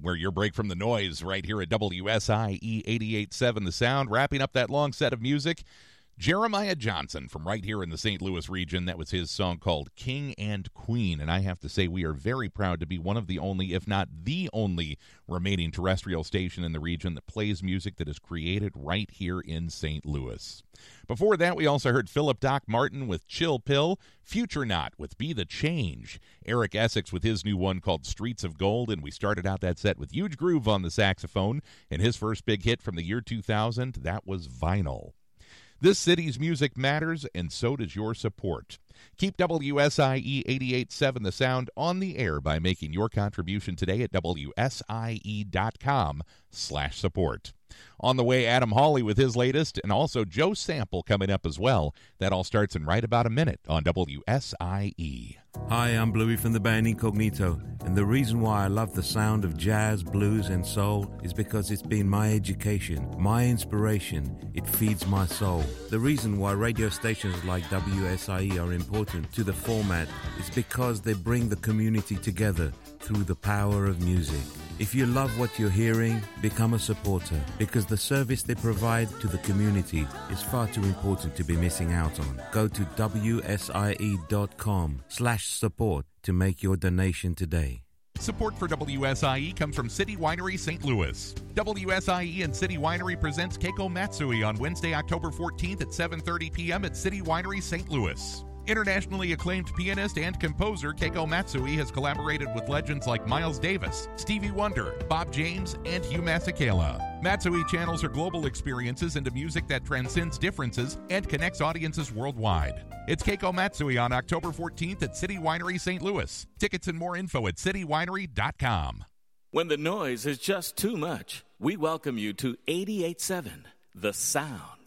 where your break from the noise right here at WSIE 88.7 The Sound. Wrapping up that long set of music, Jeremiah Johnson from right here in the St. Louis region. That was his song called King and Queen. And I have to say, we are very proud to be one of the only, if not the only, remaining terrestrial station in the region that plays music that is created right here in St. Louis. Before that, we also heard Philip Doc Martin with Chill Pill, Future Knot with Be the Change, Eric Essex with his new one called Streets of Gold, and we started out that set with Huge Groove on the saxophone, and his first big hit from the year 2000, that was Vinyl. This city's music matters, and so does your support. Keep WSIE 88.7 The Sound on the air by making your contribution today at WSIE.com/support. On the way, Adam Hawley with his latest, and also Joe Sample coming up as well. That all starts in right about a minute on WSIE. Hi, I'm Bluey from the band Incognito, and the reason why I love the sound of jazz, blues, and soul is because it's been my education, my inspiration. It feeds my soul. The reason why radio stations like WSIE are important to the format is because they bring the community together through the power of music. If you love what you're hearing, become a supporter, because the service they provide to the community is far too important to be missing out on. Go to WSIE.com/support to make your donation today. Support for WSIE comes from City Winery St. Louis. WSIE and City Winery presents Keiko Matsui on Wednesday, October 14th at 7:30 p.m. at City Winery St. Louis. Internationally acclaimed pianist and composer Keiko Matsui has collaborated with legends like Miles Davis, Stevie Wonder, Bob James, and Hugh Masekela. Matsui channels her global experiences into music that transcends differences and connects audiences worldwide. It's Keiko Matsui on October 14th at City Winery St. Louis. Tickets and more info at citywinery.com. When the noise is just too much, we welcome you to 88.7 The Sound.